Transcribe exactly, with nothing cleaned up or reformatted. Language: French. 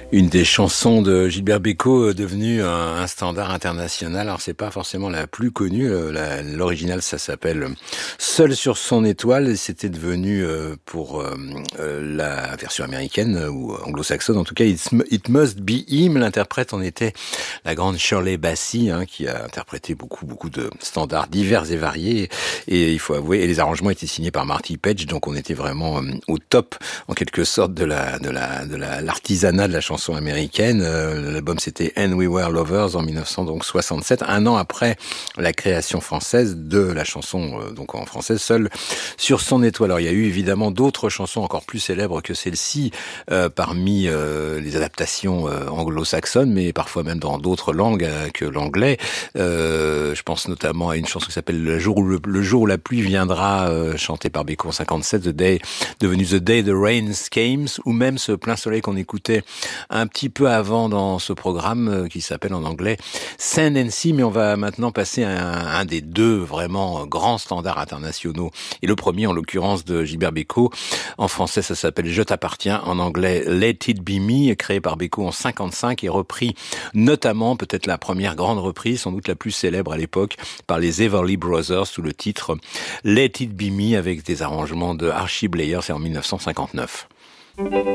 Une des chansons de Gilbert Bécaud devenue un, un standard international. Alors c'est pas forcément la plus connue. La, l'original ça s'appelle Seul sur son étoile et c'était devenu euh, pour euh, la version américaine ou anglo-saxonne en tout cas It's, It Must Be Him. L'interprète en était la grande Shirley Bassey hein, qui a interprété beaucoup beaucoup de standards divers et variés et il faut avouer et les arrangements étaient signés par Marty Page donc on était vraiment euh, au top en quelque sorte de la de la de la l'artisanat de la chanson américaine. Euh, l'album c'était And We Were Lovers en dix-neuf cent soixante-sept, un an après la création française de la chanson euh, donc en français Seul sur son étoile. Alors il y a eu évidemment d'autres chansons encore plus célèbres que celle-ci euh, parmi euh, les adaptations euh, anglo-saxonnes, mais parfois même dans d'autres langues euh, que l'anglais. Euh, je pense notamment à une chanson qui s'appelle Le jour où le, le jour où la pluie viendra, euh, chantée par Bécaud en cinquante-sept, The Day, devenu The Day the Rain Came, ou même ce Plein Soleil qu'on écoutait un petit peu avant dans ce programme euh, qui s'appelle en anglais Sand and Sea. Mais on va maintenant passer à un, un des deux vraiment grands standards internationaux. Et le premier, en l'occurrence, de Gilbert Bécaud. En français, ça s'appelle Je t'appartiens. En anglais, Let It Be Me, créé par Bécaud en cinquante-cinq et repris notamment, peut-être la première grande reprise, sans doute la plus célèbre à l'époque, par les Everly Brothers sous le titre Let It Be Me avec des arrangements de Archie Bleyer, c'est en dix-neuf cent cinquante-neuf.